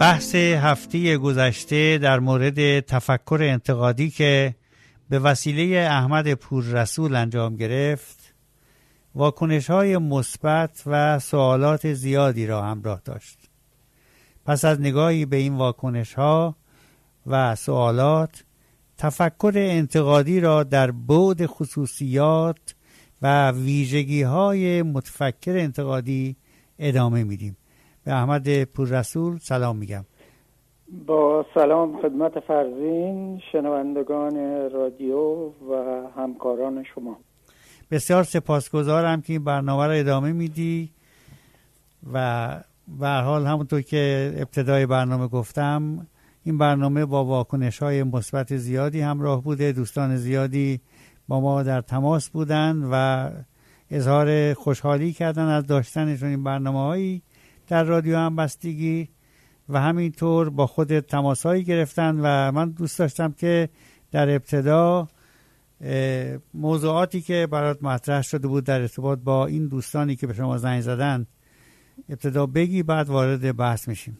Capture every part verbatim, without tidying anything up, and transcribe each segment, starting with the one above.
بحث هفته گذشته در مورد تفکر انتقادی که به وسیله احمد پوررسول انجام گرفت واکنش‌های مثبت و سوالات زیادی را همراه داشت. پس از نگاهی به این واکنش‌ها و سوالات، تفکر انتقادی را در بعد خصوصیات و ویژگی‌های متفکر انتقادی ادامه میدیم. به احمد پوررسول سلام میگم. با سلام خدمت فرزین، شنوندگان رادیو و همکاران شما. بسیار سپاسگزارم که این برنامه را ادامه میدی و به هر حال همونطور که ابتدای برنامه گفتم، این برنامه با واکنش‌های مثبت زیادی همراه بوده. دوستان زیادی با ما در تماس بودن و اظهار خوشحالی کردن از داشتنشون این برنامه‌هایی در رادیو همبستگی و همینطور با خود تماس‌هایی گرفتن و من دوست داشتم که در ابتدا موضوعاتی که برات مطرح شده بود در ارتباط با این دوستانی که به شما زنگ زدن ابتدا بگی، بعد وارد بحث میشیم.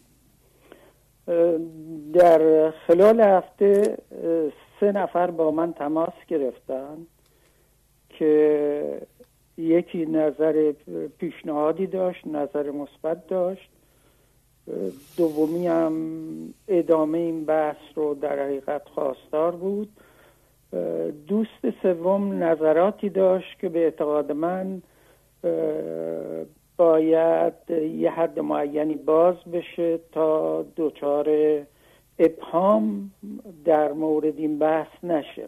در خلال هفته سه نفر با من تماس گرفتن که یکی نظر پیشنهادی داشت، نظر مثبت داشت، دومی هم ادامه این بحث رو در حقیقت خواستار بود، دوست سوم نظراتی داشت که به اعتقاد من باید یه حد معینی باز بشه تا دچار ابهام در مورد این بحث نشه.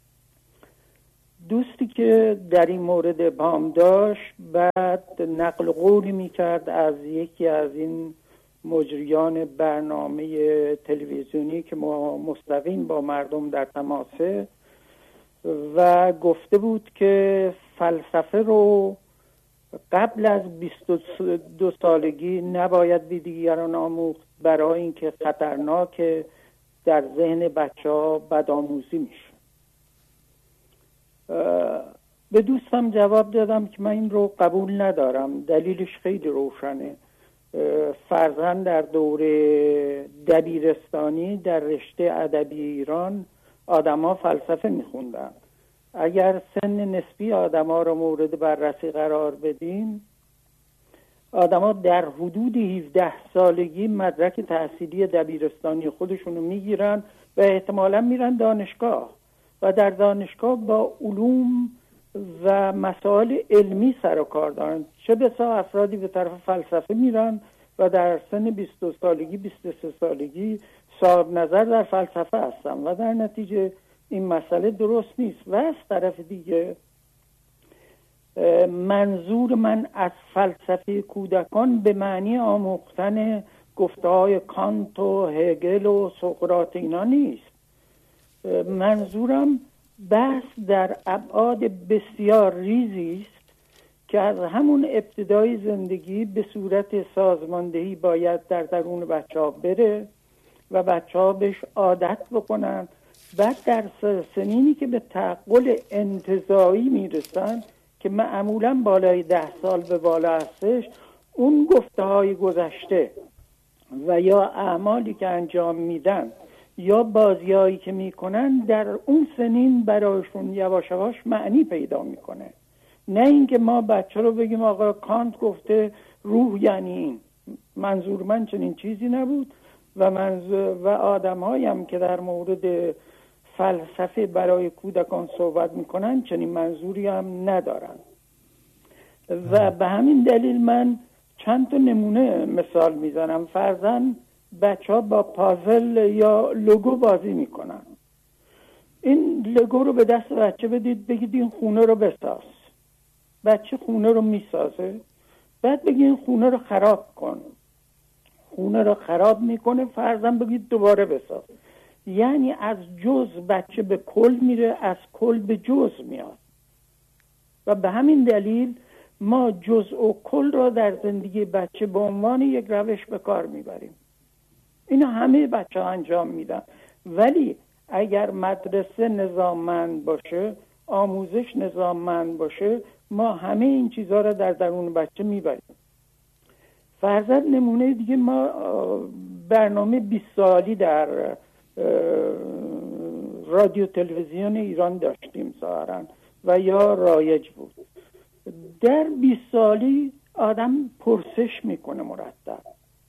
دوستی که در این مورد ابهام داشت بعد نقل قولی میکرد از یکی از این مجریان برنامه تلویزیونی که مستقیم با مردم در تماسه و گفته بود که فلسفه رو قبل از بیست و دو سالگی نباید به دیگران آموخت، برای اینکه خطرناکه، در ذهن بچه ها بدآموزی میشه. به دوستم جواب دادم که من این رو قبول ندارم. دلیلش خیلی روشنه. فرزند در دوره دبیرستانی در رشته ادبی ایران آدما فلسفه میخوندن. اگر سن نسبی آدما رو مورد بررسی قرار بدیم، آدما در حدود هفده سالگی مدرک تحصیلی دبیرستانی خودشونو میگیرن و احتمالاً میرن دانشگاه و در دانشگاه با علوم و مسائل علمی سر و کار دارن. چه بسا افرادی به طرف فلسفه میرن و در سن بیست و دو سالگی بیست و سه سالگی صاحب نظر در فلسفه هستن و در نتیجه این مسئله درست نیست. و از طرف دیگه منظور من از فلسفه کودکان به معنی آموختن گفته‌های کانت و هگل و سقراط اینا نیست. منظورم بحث در ابعاد بسیار ریزی است که از همون ابتدای زندگی به صورت سازماندهی باید در درون بچه ها بره و بچه ها بهش عادت بکنن. بعد در سنینی که به تعقل انتزاعی میرسن که معمولا بالای ده سال به بالا هستش، اون گفته های گذشته و یا اعمالی که انجام میدن یا بازیایی که میکنن در اون سنین برایشون یواش یواش معنی پیدا میکنه. نه اینکه ما بچه رو بگیم آقا کانت گفته روح یعنی این. منظور من چنین چیزی نبود و منظور و آدم‌هایی هم که در مورد فلسفه برای کودکان صحبت میکنن چنین منظوری هم ندارن. و به همین دلیل من چند تا نمونه مثال میزنم. فرضاً بچه ها با پازل یا لوگو بازی میکنن. این لوگو رو به دست بچه بدید، بگید این خونه رو بساز. بچه خونه رو میسازه. بعد بگید این خونه رو خراب کن. خونه رو خراب میکنه. فرضاً بگید دوباره بساز. یعنی از جز بچه به کل میره، از کل به جز میاد. و به همین دلیل ما جز و کل را در زندگی بچه به عنوان یک روش به کار میبریم. اینا همه بچه ها انجام میدن. ولی اگر مدرسه نظاممند باشه، آموزش نظاممند باشه، ما همه این چیزها را در درون بچه میبریم. فرضاً نمونه دیگه، ما برنامه بیست سالی در رادیو تلویزیون ایران داشتیم ظاهراً و یا رایج بود. در بیست سالی آدم پرسش میکنه، مرتب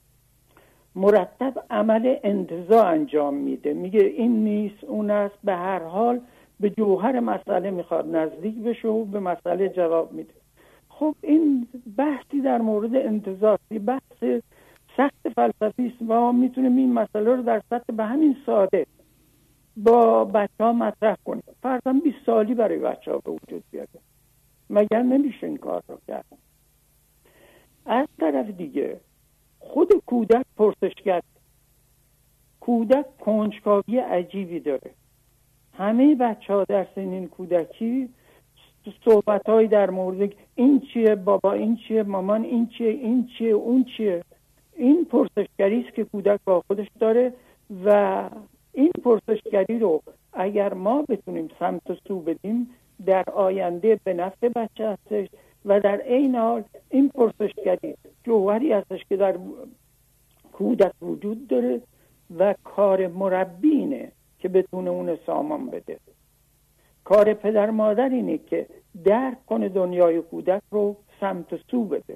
مرتب عمل انتزاع انجام میده، میگه این نیست اون است، به هر حال به جوهر مسئله میخواد نزدیک بشه و به مسئله جواب میده. خب این بحثی در مورد انتزاع، بحث سخت فلسفی است و ما میتونیم این مسئله رو در سطح به همین ساده با بچه ها مطرح کنیم. فرضاً بیست سالی برای بچه ها به وجود بیاره، مگر نمیشه این کار رو کرد؟ از طرف دیگه خود کودک پرسشگر، کودک کنجکاوی عجیبی داره. همه بچه ها در سنین کودکی صحبت های در مورد این چیه بابا، این چیه مامان، این چیه این چیه اون چیه، این پرسشگری است که کودک با خودش داره و این پرسشگری رو اگر ما بتونیم سمت و سو بدیم در آینده به نفع بچه هستش و در عین حال این پرسشگری جوهری هستش که در کودک وجود داره و کار مربی اینه که بتونه اون سامان بده. کار پدر مادر اینه که درک کنه دنیای کودک رو سمت و سو بده.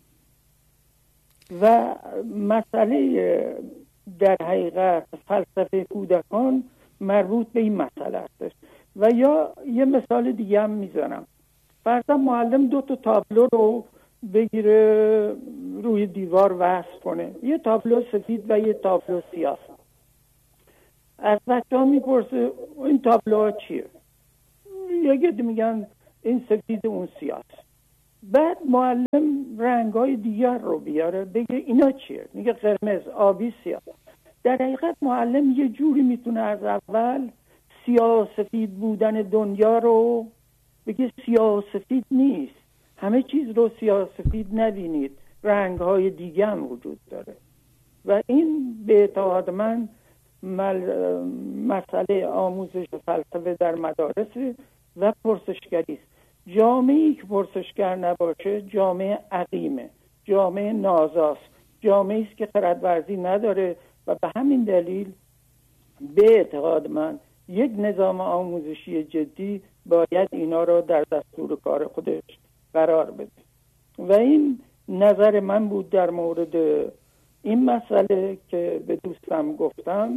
و مسئله در حقیقت فلسفه کودکان مربوط به این مسئله است. و یا یه مثال دیگه هم میزنم، فرضاً معلم دو تا تابلو رو بگیره روی دیوار وصل کنه، یه تابلو سفید و یه تابلو سیاه. از بچه ها میپرسه این تابلوها چیه؟ یکی میگن این سفید اون سیاه. بعد معلم رنگ‌های دیگر رو بیاره بگه اینا چیه؟ میگه قرمز، آبی، سیاه. در حقیقت معلم یه جوری میتونه از اول سیاه سفید بودن دنیا رو بگه سیاه سفید نیست، همه چیز رو سیاه سفید نبینید، رنگ‌های دیگه هم وجود داره. و این به اعتقاد من مسئله آموزش فلسفه در مدارس و پرسشگری است. جامعه‌ای که پرسشگر نباشه جامعه عقیمه، جامعه نازاست، جامعه‌ای است که خردورزی نداره و به همین دلیل به اعتقاد من یک نظام آموزشی جدی باید اینا رو در دستور کار خودش قرار بده. و این نظر من بود در مورد این مسئله که به دوستم گفتم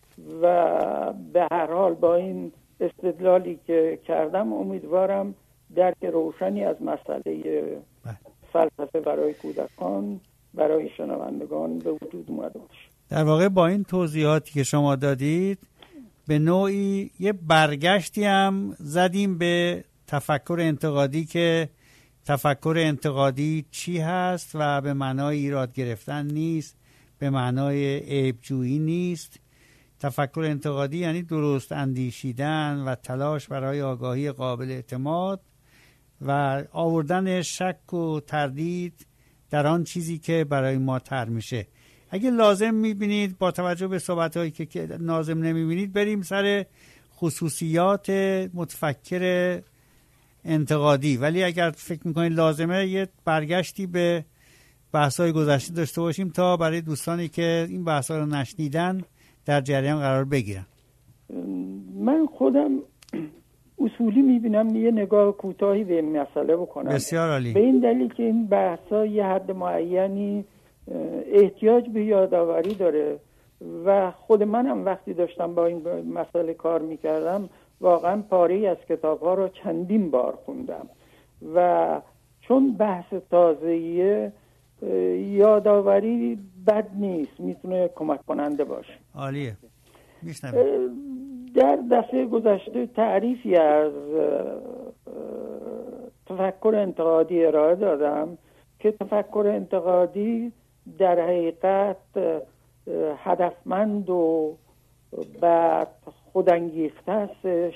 و به هر حال با این استدلالی که کردم امیدوارم درک روشنی از مسئله فلسفه برای کودکان برای شنوندگان به وجود اومده باشه. در واقع با این توضیحاتی که شما دادید به نوعی یه برگشتی هم زدیم به تفکر انتقادی که تفکر انتقادی چی هست و به معنای ایراد گرفتن نیست، به معنای عیبجویی نیست. تفکر انتقادی یعنی درست اندیشیدن و تلاش برای آگاهی قابل اعتماد و آوردن شک و تردید در آن چیزی که برای ما طرح میشه. اگه لازم میبینید با توجه به صحبت‌هایی که لازم نمیبینید بریم سر خصوصیات متفکر انتقادی، ولی اگر فکر میکنید لازمه یه برگشتی به بحث‌های گذشته داشته باشیم تا برای دوستانی که این بحث‌ها رو نشنیدن در جریان قرار بگیرن. من خودم اصولی میبینم یه نگاه کوتاهی به این مسئله بکنم. بسیار عالی. به این دلیل که این بحث‌ها یه حد معینی احتیاج به یادآوری داره و خود منم وقتی داشتم با این مسئله کار میکردم واقعا پاره‌ای از کتاب‌ها رو چندین بار خوندم و چون بحث تازه‌ایه یادآوری بد نیست، میتونه کمک کننده باشه. عالیه. میشنوم. در دفعه گذشته تعریفی از تفکر انتقادی ارائه دادم که تفکر انتقادی در حقیقت هدفمند و بعد خودانگیخته هستش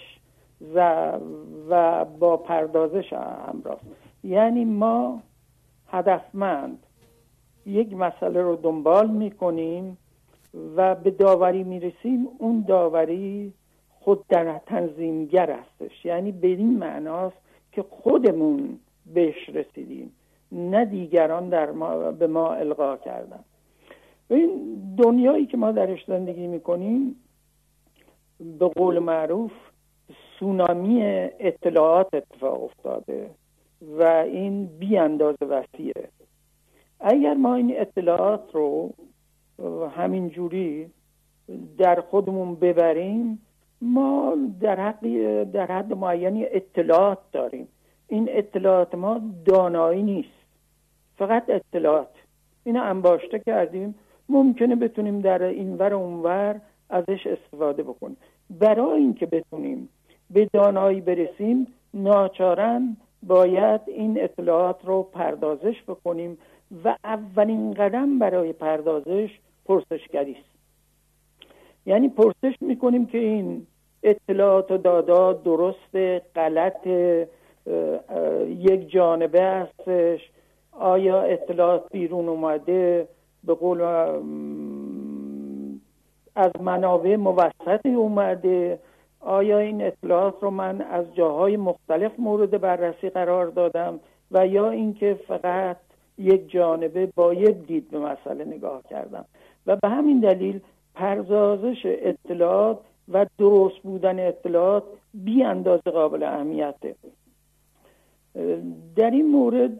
و با پردازش همراه. یعنی ما هدفمند یک مسئله رو دنبال میکنیم و به داوری میرسیم، اون داوری خود در تنظیمگر هستش، یعنی به این معناست که خودمون بهش رسیدیم نه دیگران در ما به ما القا کردن. این دنیایی که ما درش زندگی میکنیم به قول معروف سونامی اطلاعات اتفاق افتاده و این بی اندازه وسیعه. اگر ما این اطلاعات رو همین جوری در خودمون ببریم، ما در حد در حد معینی اطلاعات داریم. این اطلاعات ما دانایی نیست، فقط اطلاعات. اینو انباشته کردیم، ممکنه بتونیم در اینور و اونور ازش استفاده بکنیم. برای اینکه بتونیم به دانایی برسیم، ناچاراً باید این اطلاعات رو پردازش بکنیم و اولین قدم برای پردازش پرسشگری است. یعنی پرسش میکنیم که این اطلاعات و دادا درست، غلط، یک جانبه هستش، آیا اطلاعات بیرون اومده، به قول از منابع موثقی اومده، آیا این اطلاعات رو من از جاهای مختلف مورد بررسی قرار دادم و یا اینکه فقط یک جانبه با یک دید به مسئله نگاه کردم. و به همین دلیل پردازش اطلاعات و درست بودن اطلاعات بی اندازه قابل اهمیته. در این مورد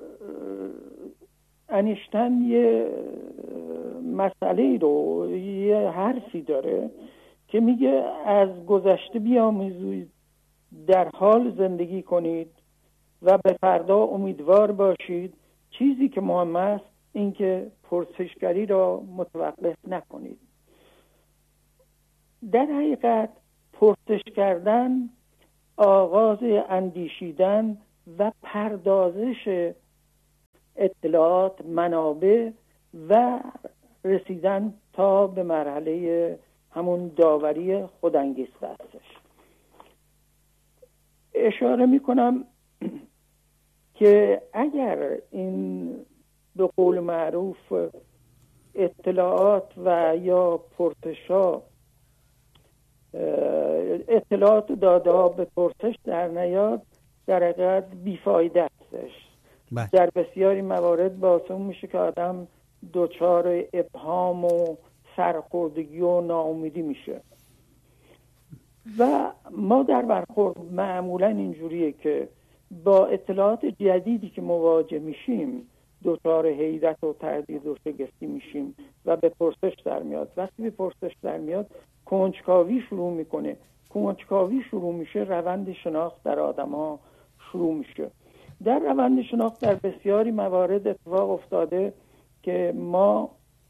انیشتین یه مسئله رو، یه حرفی داره که میگه از گذشته بیاموزید، در حال زندگی کنید و به فردا امیدوار باشید. چیزی که مهم است این که پرسشگری را متوقف نکنید. در حقیقت پرسش کردن آغاز اندیشیدن و پردازش اطلاعات، منابع و رسیدن تا به مرحله همون داوری خودانگیخته هستش. اشاره میکنم که اگر این به قول معروف اطلاعات و یا پرسش‌ها، اطلاعات و داده به پرسش در نیاد، در حقیقت بیفایده هستش. بله. در بسیاری موارد باعث میشه که آدم دچار ابهام و سرخوردگی و ناامیدی میشه. و ما در برخورد معمولا اینجوریه که با اطلاعات جدیدی که مواجه میشیم دچار حیرت و تردید و شگفتی میشیم و به پرسش در میاد. وقتی به پرسش در میاد کنجکاوی شروع میکنه. کنجکاوی شروع میشه، روند شناخت در آدم‌ها شروع میشه. در روند شناخت در بسیاری موارد اتفاق افتاده که ما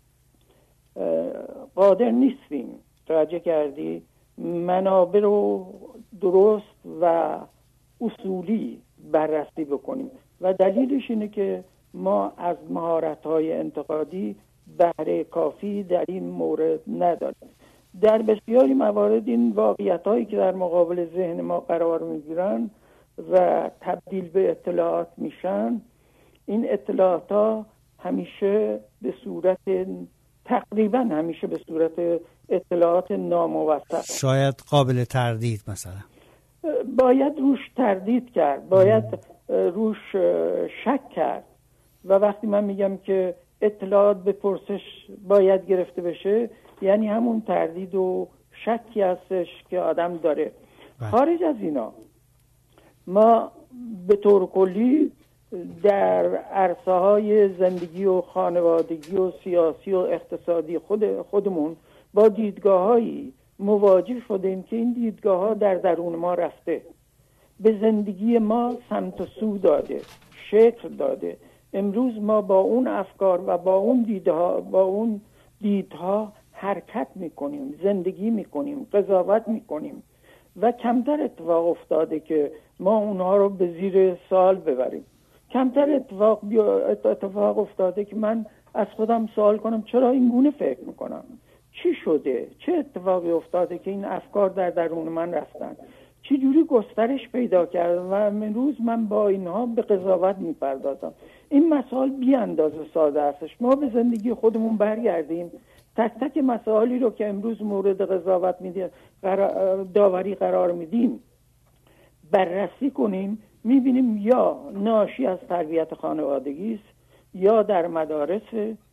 قادر نیستیم، توجه کردی، منابع رو درست و اصولی بررسی بکنیم و دلیلش اینه که ما از مهارت‌های انتقادی بهره کافی در این مورد نداریم. در بسیاری موارد این واقعیت‌هایی که در مقابل ذهن ما قرار می‌گیرن و تبدیل به اطلاعات میشن، این اطلاعات‌ها همیشه به صورت تقریبا همیشه به صورت اطلاعات ناموثق، شاید قابل تردید، مثلا باید روش تردید کرد، باید روش شک کرد. و وقتی من میگم که اطلاعات به پرسش باید گرفته بشه، یعنی همون تردید و شکی هستش که آدم داره. خارج از اینا ما به طور کلی در عرصه‌های زندگی و خانوادگی و سیاسی و اقتصادی خود خودمون با دیدگاه‌هایی مواجه شدیم که این دیدگاه‌ها در درون ما رفته، به زندگی ما سمت و سو داده، شکل داده. امروز ما با اون افکار و با اون دیدها با اون دیدها حرکت میکنیم، زندگی میکنیم، قضاوت میکنیم و کمتر اتفاق افتاده که ما اونها رو به زیر سوال ببریم. کمتر اتفاق اتفاق افتاده که من از خودم سوال کنم چرا این گونه فکر میکنم، چی شده، چه اتفاقی افتاده که این افکار در درون من رفتن، چی جوری گسترش پیدا کردن و امروز من با اینها به قضاوت میپردازم. این مسائل بی اندازه ساده هستش. ما به زندگی خودمون برگردیم، تک تک مسائلی رو که امروز مورد قضاوت میدیم، داوری قرار میدیم، بررسی کنیم، میبینیم یا ناشی از تربیت خانوادگی است، یا در مدارس،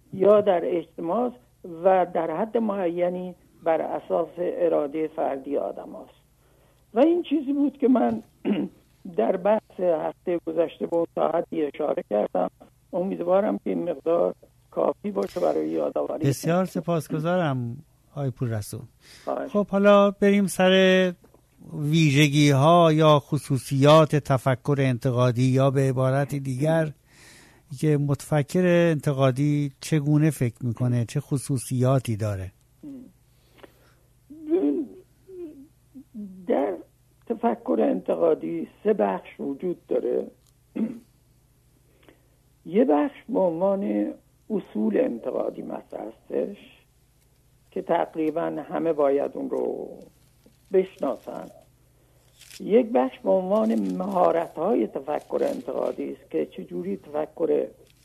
یا در اجتماع و در حد معینی بر اساس اراده فردی آدم هست. و این چیزی بود که من در بحث هفته گذشته به اون ساعتی اشاره کردم. امیدوارم که این مقدار کافی باشه برای یادآوری. بسیار سپاسگزارم آقای پوررسول. خب حالا بریم سر ویژگی ها یا خصوصیات تفکر انتقادی، یا به عبارت دیگر که متفکر انتقادی چگونه فکر میکنه، چه خصوصیاتی داره؟ در تفکر انتقادی سه بخش وجود داره. یه بخش به عنوان اصول انتقادی مطرح هستش که تقریبا همه باید اون رو بشناسن. یک بخش به عنوان مهارت‌های تفکر انتقادی است که چجوری تفکر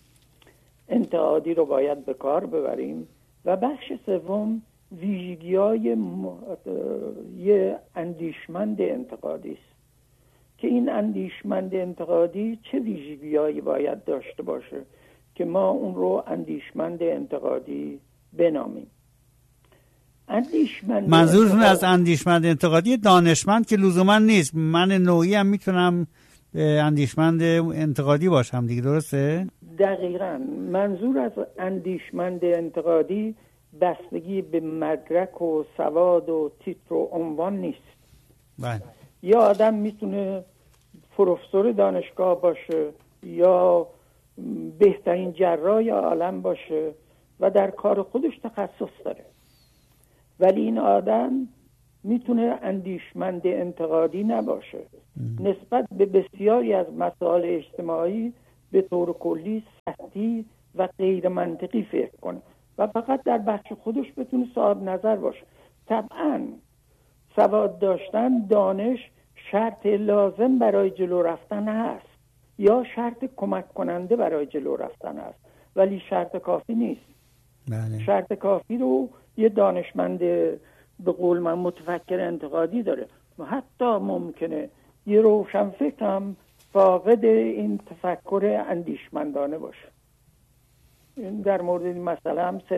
انتقادی رو باید به کار ببریم. و بخش سوم ویژگی‌های م... یه اندیشمند انتقادی است که این اندیشمند انتقادی چه ویژگی‌هایی باید داشته باشه که ما اون رو اندیشمند انتقادی بنامیم. اندیشمند منظورتون انتقاد... از اندیشمند انتقادی دانشمند که لزوما نیست. من نوعی هم میتونم اندیشمند انتقادی باشم دیگه، درسته؟ دقیقاً. منظور از اندیشمند انتقادی بستگی به مدرک و سواد و تیتر و عنوان نیست. بله. یا آدم میتونه پروفسور دانشگاه باشه یا بهترین جراح عالم باشه و در کار خودش تخصص داره، ولی این آدم میتونه اندیشمند انتقادی نباشه. ام. نسبت به بسیاری از مسائل اجتماعی به طور کلی سطحی و غیر منطقی فکر کنه و فقط در بخش خودش بتونه صاحب نظر باشه. طبعاً سواد داشتن، دانش شرط لازم برای جلو رفتن هست یا شرط کمک کننده برای جلو رفتن هست، ولی شرط کافی نیست. بله. شرط کافی رو یه دانشمند به قول من متفکر انتقادی داره و حتی ممکنه یه روشنفکر هم فاقد این تفکر اندیشمندانه باشه. این در مورد این مسئله هم سه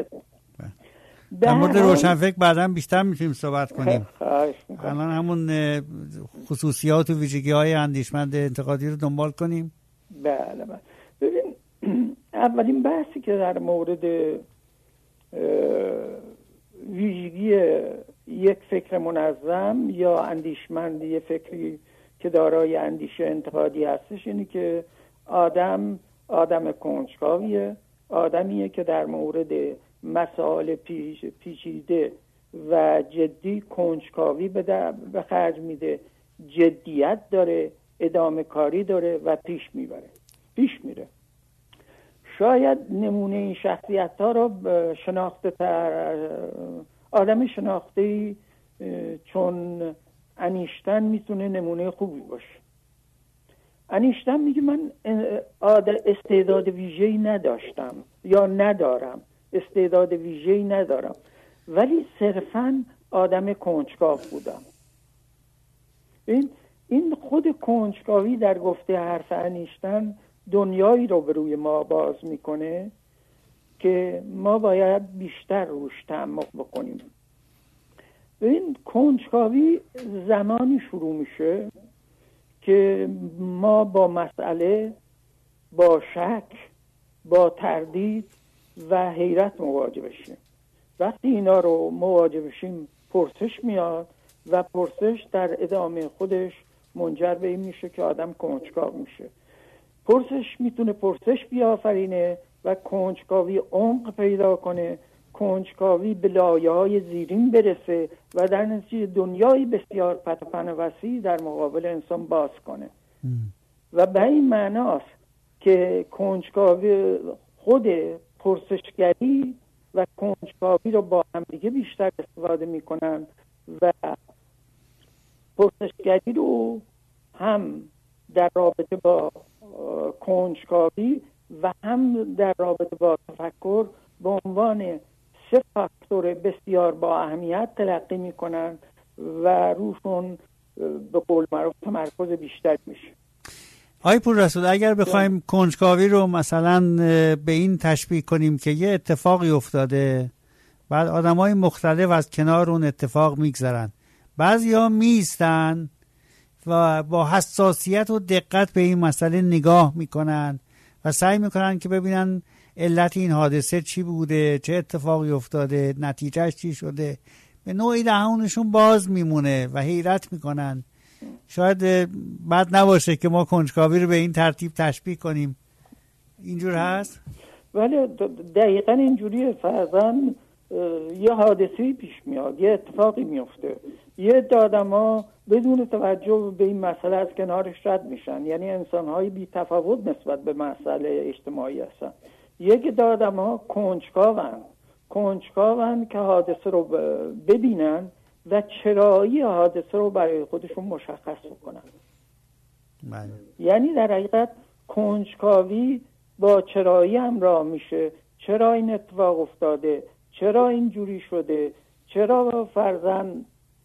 در مورد روشنفکر بعداً بیشتر میتونیم صحبت کنیم. الان همون خصوصیات و ویژگی های اندیشمند انتقادی رو دنبال کنیم. بله بله. ببین، اولین بحثی که در مورد ویژگی یک فکر منظم یا اندیشمند، یک فکری که دارای اندیشه انتقادی هستش، اینه که آدم آدم کنجکاویه، آدمیه که در مورد مسائل پیچ پیچیده و جدی کنجکاوی به خرج میده، جدیت داره، ادامه کاری داره و پیش میبره پیش میره. شاید نمونه این شخصیت ها رو شناخته تر آدم شناخته چون انیشتن میتونه نمونه خوبی باشه. انیشتن میگه من استعداد ویژه‌ای نداشتم یا ندارم، استعداد ویژه‌ای ندارم، ولی صرفاً آدم کنجکاو بودم. این این خود کنجکاوی در گفته حرف انیشتن دنیایی رو به روی ما باز میکنه که ما باید بیشتر روش تعمق بکنیم. این کنجکاوی زمانی شروع میشه که ما با مسئله، با شک، با تردید و حیرت مواجه بشیم. وقتی اینا رو مواجه بشیم پرسش میاد و پرسش در ادامه خودش منجر به این میشه که آدم کنجکاو میشه. پرسش میتونه پرسش بیافرینه و کنجکاوی عمق پیدا کنه، کنجکاوی به لایه‌های زیرین برسه و در نتیجه دنیای بسیار پتوپن و وسیع در مقابل انسان باز کنه. ام. و به این معناست که کنجکاوی خود پرسشگری و کنجکاوی رو با هم دیگه بیشتر استفاده میکنن و پرسشگری رو هم در رابطه با کنجکاوی و هم در رابطه با تفکر به عنوان سه فاکتور بسیار با اهمیت تلقی میکنن و روشون به قول معروف تمرکز بیشتر میشه. آقای پوررسول، اگر بخوایم کنجکاوی رو مثلا به این تشبیه کنیم که یه اتفاقی افتاده، بعد آدمای مختلف از کنار اون اتفاق میگذرن، بعضیا میستن و با حساسیت و دقت به این مسئله نگاه میکنن و سعی میکنن که ببینن علت این حادثه چی بوده، چه اتفاقی افتاده، نتیجهش چی شده. به نوعی دهانشون باز میمونه و حیرت میکنن. شاید بد نباشه که ما کنجکاوی رو به این ترتیب تشبیه کنیم. اینجور هست؟ ولی دقیقا اینجوریه. فرضاً یه حادثه‌ای پیش میاد، یه اتفاقی میفته، یه آدم ها بدون توجه به این مسئله از کنارش رد میشن، یعنی انسان‌های بی تفاوت نسبت به مسئله اجتماعی هستن. یک آدم ها کنجکاون کنجکاون که حادثه رو ببینن و چرایی حادثه رو برای خودشون مشخص بکنن. بله. یعنی در حقیقت کنجکاوی با چرایی همراه میشه. چرا این اتفاق افتاده؟ چرا اینجوری شده؟ چرا فرزن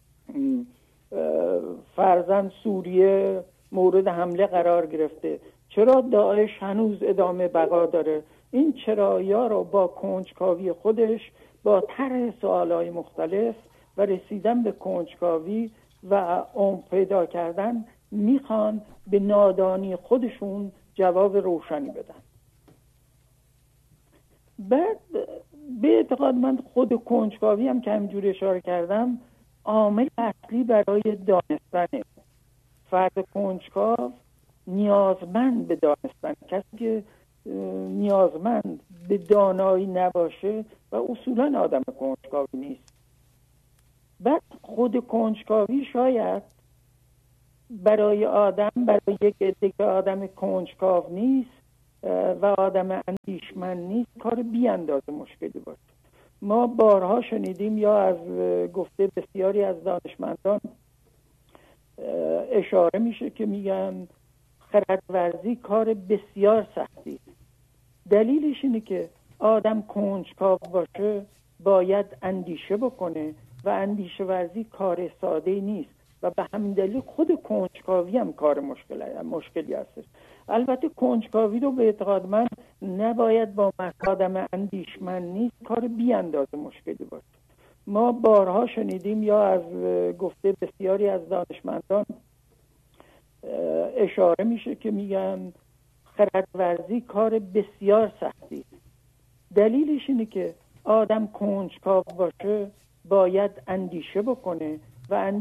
فرزن سوریه مورد حمله قرار گرفته؟ چرا داعش هنوز ادامه بقا داره؟ این چرایی‌ها رو با کنجکاوی خودش، با طرح سوالای مختلف و رسیدن به کنجکاوی و عمق پیدا کردن میخوان به نادانی خودشون جواب روشنی بدن. بعد به اعتقاد من خود کنجکاوی هم که همینجوری اشاره کردم عامل اصلی برای دانستنه. فرد کنجکاو نیازمند به دانستن. کسی که نیازمند به دانایی نباشه و اصولا آدم کنجکاوی نیست. بعد خود کنجکاوی شاید برای آدم، برای یک عده که آدم کنجکاو نیست و آدم اندیشمند نیست، کار بی اندازه مشکلی باشه. ما بارها شنیدیم یا از گفته بسیاری از دانشمندان اشاره میشه که میگن خردورزی کار بسیار سختی. دلیلش اینه که آدم کنجکاو باشه باید اندیشه بکنه و اندیشه ورزی کار ساده نیست و به همین دلیل خود کنجکاوی هم کار مشکلی مشکلی هست. البته کنجکاوی رو به اعتقاد من نباید با آدم اندیشمند نیست کار بی اندازه مشکلی باشه. ما بارها شنیدیم یا از گفته بسیاری از دانشمندان اشاره میشه که میگن خردورزی کار بسیار سختی. دلیلش اینه که آدم کنجکاو باشه باید اندیشه بکنه و اندیشه